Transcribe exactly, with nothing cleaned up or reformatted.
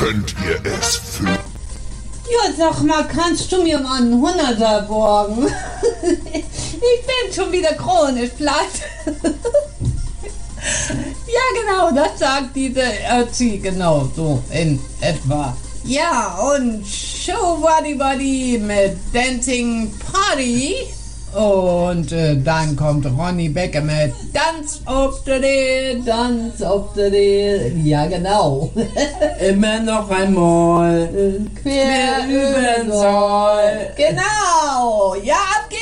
könnt ihr es fühlen. Ja, sag mal, kannst du mir mal einen Hunderter borgen? Ich bin schon wieder chronisch platt. Ja, genau, das sagt diese Ötzi, genau, so in etwa. Ja, und Show Buddy Buddy mit Dancing Party. Und äh, dann kommt Ronny Becker mit Tanz auf der Dee, Tanz auf der Dee. Ja, genau. Immer noch einmal Quer, Quer über den Soll. Genau. Ja, ab